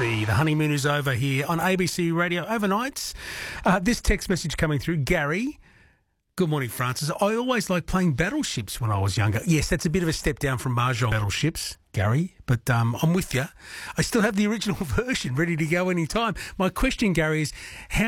see. The honeymoon is over here on ABC Radio overnights. This text message coming through, Gary. Good morning, Francis. I always liked playing battleships when I was younger. Yes, that's a bit of a step down from Mahjong battleships, Gary, but I'm with you. I still have the original version ready to go anytime. My question, Gary, is how